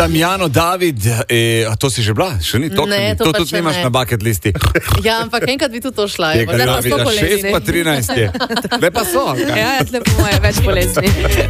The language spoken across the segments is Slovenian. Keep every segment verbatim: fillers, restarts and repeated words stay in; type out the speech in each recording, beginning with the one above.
Damjano, David, e, a to si že bila? Še ni to? Ne, to to pa tudi še nimaš ne. na bucket listi. Ja, ampak enkrat bi tudi to šla. Tega Morda ne pa bi, sto da bolezni. šest pa trinajst je. Le pa so. kaj? Ja, tle po moje več bolezni.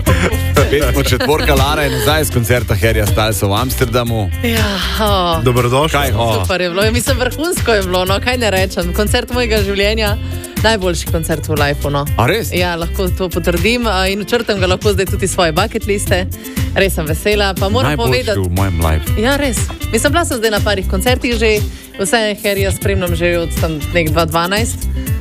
Pesmo četvorka Lara je nazaj z koncerta Harryja Stylesa v Amsterdamu. Ja, oh. Dobrodošli. Kaj, o, Super je bilo. Ja, mislim, vrhunsko je bilo, no, kaj ne rečem. Koncert mojega življenja, najboljši koncert v lifeu. No. A res? Ja, lahko to potrdim a, in črtam ga lahko zdaj tudi svoje bucket liste. Res sem vesela, pa moram najboljši povedati. v mojem life. Ja, res. Mislim, bila sem zdaj na parih koncertih že, vse Harryja spremljam že od tam nek dva tisoč dvanajst.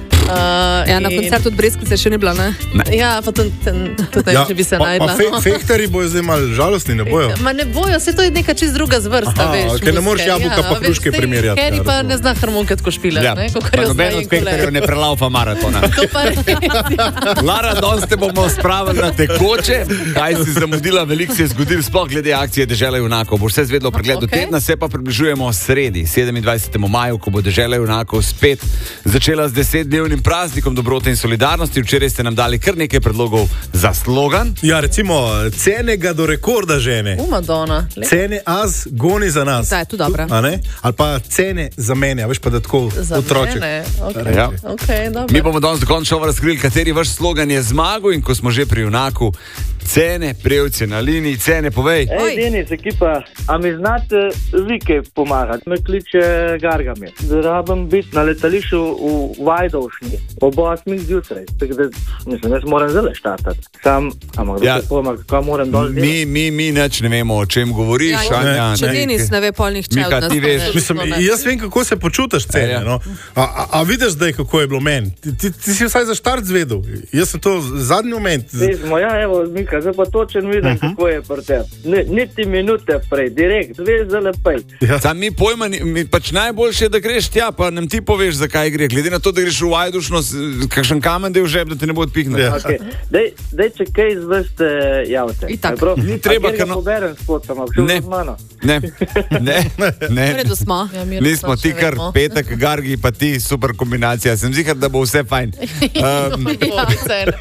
Uh, Ja, na in- koncertu od Breskvice še ni bila, ne? Ja, pa tudi tudi ne, če bi se pa, najdla. pa fe, no. fehtari bojo zdaj malo žalostni, ne bojo? Ma ne bojo, se to je neka čist druga zvrsta, Aha, veš. ker ne moreš muske. jabolka pa veš, hruške saj primerjati, Harry ja, pa razumem. ne zna harmonket, ko špila, Ja, ne, pa kakor jo noben od fehterjev ne prelaufa maratona. To pa res, ja. Lara, danes te bomo spravili na tekoče. Kaj si zamudila, veliko se je zgodilo, sploh glede akcije Dežela junakov. Boš vse zvedla v pregledu Okej. tedna, se pa približujemo sredi, sedemindvajsetemu maju, ko bo Dežela junakov spet začela z desetdnevnim praznikom dobrote in solidarnosti. Včeraj ste nam dali kar nekaj predlogov za slogan. Ja, recimo, cene ga do rekorda žene. U, Madonna. Le- Cene az goni za nas. Da, je tu dobra. A ne? Ali pa cene za mene, a veš pa da tako Za otroček. mene, okej. Ja. Okej, dobro. Mi bomo danes dokončno razkrili, kateri vaš slogan je zmagal in ko smo že pri junaku, cene, prejevci na liniji, cene, povej. Oj. Ej, Denis, ekipa, a mi znate vi kaj pomagati? Me kliče Gargamir. Rabim biti na letališču v Vajdovšni ob osmih zjutraj. Tako da, mislim, jaz moram zelo štartati. Sam, ampak Ja. da se pojma, kako moram dol delati. Mi, mi, mi neč ne vemo, o čem govoriš, Ja, Anja. če Denis ne ve polnih če Mika, od nas. ti veš. Mislim, jaz vem, kako se počutiš cene. Ja. No? A, a, a vidiš zdaj, kako je bilo meni? Ti, ti, ti si vsaj za štart zvedel. Jaz sem to zadnji moment. Pismo, ja, evo, Mika, zdaj pa točen vidim, uh-huh. kako je pri tebi. Ni- Niti minute prej, direkt, veš za lepej. Ja. Sam mi pojma, ni- mi pač najboljše je, da greš tja, pa nam ti poveš, zakaj gre. Glede na to, da greš v Ajdušno, s- kakšen kamen, da je v žep, da te ne bo odpihnil. Ja. Okay. Dej, dej, če kaj izveste, javite. Itak. A je prav? Ni treba, A kjer ker ga no- poberem spod, sem šel Ne. z mano. Ne, ne, V ne. redu smo. Ja, mirno Nismo smo, ti še kar vemo. petek, Gargi, pa ti, super kombinacija. Sem zihar, da bo vse fajn. Um, Ja, cene.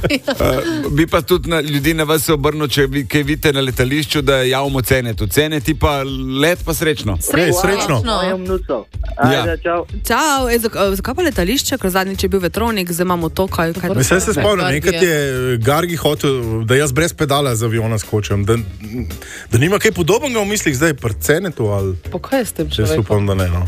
uh, bi pa tudi na, ljudi na vas se obrnil, če vi, kaj vidite na letališču, da javimo cene. Tu cene ti pa let pa srečno. Ej, srečno. Mojo minuto. Ajde, Ja. čau. Čau, e, zak- zakaj pa letališče, ker zadnjič je bil vetrovnik, zdaj imamo to, kaj... kaj Mislim, se spomnim, Gargi enkrat je Gargi hotel, da jaz brez pedala z aviona skočim. Da, da nima kaj podobnega v mislih zdaj pri cenetu ali... Po kaj je s tem Jaz človekom? upam, da ne. No.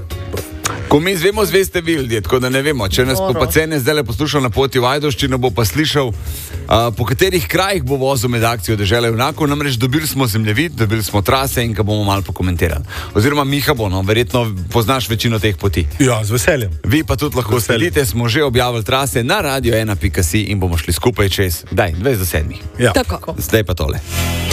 Ko mi zvemo, zveste vi ljudje, tako da ne vemo. Če nas bo Noro. pa cene zdaj le poslušal na poti v Ajdoščino, bo pa slišal, uh, po katerih krajih bo vozil med akcijo Dežela junakov. Namreč dobili smo zemljevid, dobili smo trase in ga bomo malo pokomentirali. Oziroma Miha bo, no, verjetno poznaš večino teh poti. Ja, z veseljem. Vi pa tudi lahko Veselje. sledite, smo že objavili trase na radio ena pika si in bomo šli skupaj čez, daj, dvajset do sedmih. Ja. Tako. Zdaj pa tole.